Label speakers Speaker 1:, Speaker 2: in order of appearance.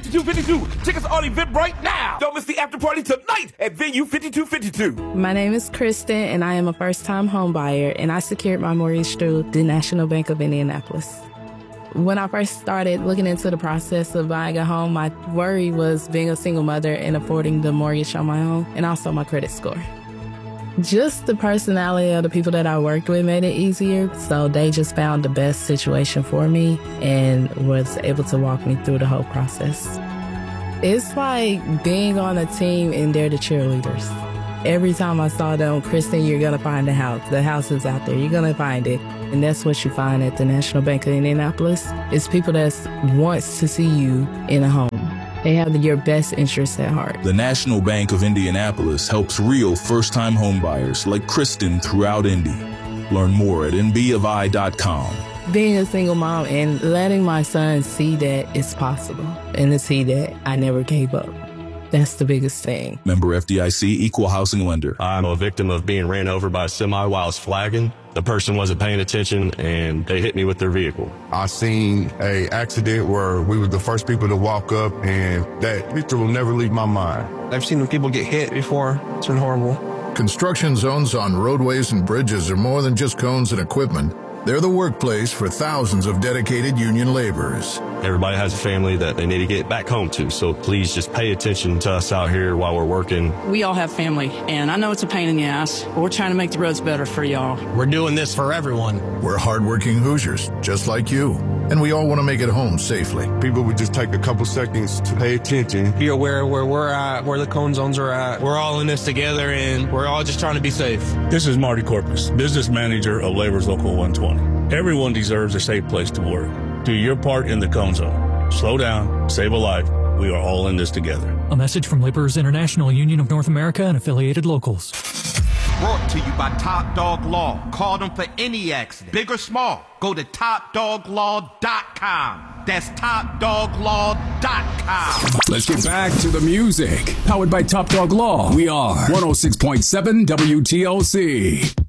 Speaker 1: 5252. Tickets on Eventbrite now. Don't miss the after party tonight at Venue 5252.
Speaker 2: My name is Kristen, and I am a first-time home buyer, and I secured my mortgage through the National Bank of Indianapolis. When I first started looking into the process of buying a home, my worry was being a single mother and affording the mortgage on my own, and also my credit score. Just the personality of the people that I worked with made it easier, so they just found the best situation for me and was able to walk me through the whole process. It's like being on a team and they're the cheerleaders. Every time I saw them, Kristen, you're going to find the house. The house is out there. You're going to find it. And that's what you find at the National Bank of Indianapolis. It's people that wants to see you in a home. They have your best interests at heart.
Speaker 3: The National Bank of Indianapolis helps real first-time homebuyers like Kristen throughout Indy. Learn more at nbofi.com.
Speaker 2: Being a single mom and letting my son see that it's possible and to see that I never gave up. That's the biggest thing.
Speaker 3: Member FDIC, Equal Housing Lender.
Speaker 4: I'm a victim of being ran over by a semi while I was flagging. The person wasn't paying attention and they hit me with their vehicle.
Speaker 5: I seen a accident where we were the first people to walk up, and that picture will never leave my mind.
Speaker 6: I've seen people get hit before. It's been horrible.
Speaker 7: Construction zones on roadways and bridges are more than just cones and equipment. They're the workplace for thousands of dedicated union laborers.
Speaker 4: Everybody has a family that they need to get back home to, so please just pay attention to us out here while we're working.
Speaker 8: We all have family, and I know it's a pain in the ass, but we're trying to make the roads better for y'all.
Speaker 9: We're doing this for everyone.
Speaker 7: We're hardworking Hoosiers, just like you, and we all want to make it home safely.
Speaker 5: People would just take a couple seconds to pay attention.
Speaker 6: Be aware of where we're at, where the cone zones are at.
Speaker 9: We're all in this together, and we're all just trying to be safe.
Speaker 10: This is Marty Corpus, business manager of Labor's Local 120. Everyone deserves a safe place to work. Do your part in the cone zone. Slow down, save a life. We are all in this together.
Speaker 11: A message from Laborers International Union of North America and affiliated locals.
Speaker 12: Brought to you by Top Dog Law. Call them for any accident, big or small. Go to topdoglaw.com. That's topdoglaw.com.
Speaker 13: Let's get back to the music. Powered by Top Dog Law. We are 106.7 WTLC.